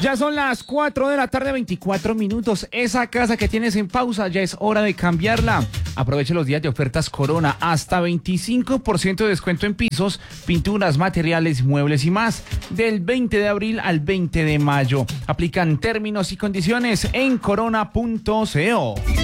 Ya son las 4 de la tarde, 24 minutos. Esa casa que tienes en pausa ya es hora de cambiarla. Aproveche los días de ofertas Corona, hasta 25% de descuento en pisos, pinturas, materiales, muebles y más. Del 20 de abril al 20 de mayo. Aplican términos y condiciones en corona.co.